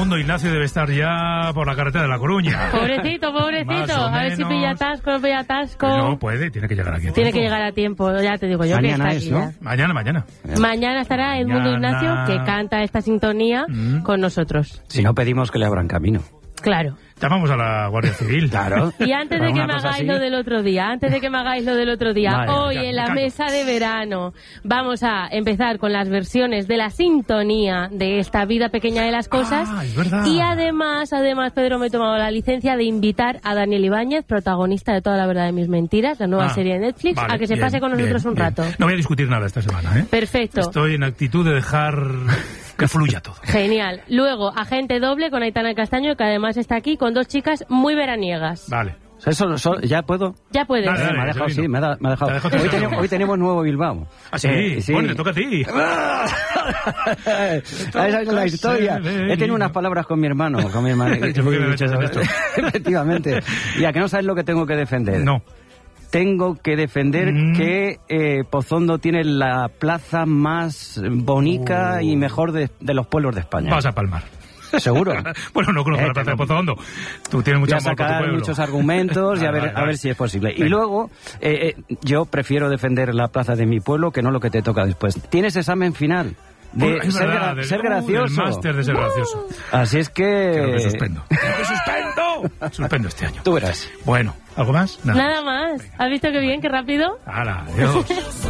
Pozondo Ignacio debe estar ya por la carretera de La Coruña. Pobrecito. A ver si pilla atasco, no pilla atasco. No puede, tiene que llegar aquí a tiempo. Tiene que llegar a tiempo, ya te digo yo. Mañana que está es, aquí, ¿no? Mañana. Mañana estará Edmundo Ignacio, que canta esta sintonía con nosotros. Si no, pedimos que le abran camino. Claro. Llamamos a la Guardia Civil. Claro. Y antes de que me hagáis lo del otro día, Vale, hoy ya, en la callo. mesa de verano vamos a empezar con las versiones de la sintonía de esta vida pequeña de las cosas. Es verdad. Y además, Pedro, me he tomado la licencia de invitar a Daniel Ibáñez, protagonista de Toda la verdad de mis mentiras, la nueva serie de Netflix, vale, a que se bien, pase con nosotros un bien. rato. No voy a discutir nada esta semana, ¿eh? Perfecto. Estoy en actitud de dejar que fluya todo. Genial. Luego, Agente Doble con Aitana Castaño, que además está aquí con dos chicas muy veraniegas. Vale. Eso, ¿ya puedo? Ya puedes. Dale, Me ha dejado, Sabino. sí, me ha dejado. Te ha dejado Hoy tenemos nuevo Bilbao. Ah, sí. Sí. Bueno, le toca a ti. Esa es la historia. He tenido unas palabras con mi hermano. ¿Por qué me metes en esto? Efectivamente. Ya que no sabes lo que tengo que defender. No. Tengo que defender que Pozondo tiene la plaza más bonita y mejor de los pueblos de España. Vas a palmar. ¿Seguro? Bueno, no conozco la plaza de Pozondo. Tú tienes mucha Voy a amor por tu sacar pueblo. muchos argumentos y a Vale. ver si es posible. Venga. Y luego, yo prefiero defender la plaza de mi pueblo que no lo que te toca después. Tienes examen final. De Es ser, verdad, ser gracioso. del máster de ser gracioso. Así es Creo que que... suspendo. Suspendo este año. Tú verás. Bueno, ¿algo más? Nada más. ¿Has visto qué bien, qué rápido? Hala, adiós.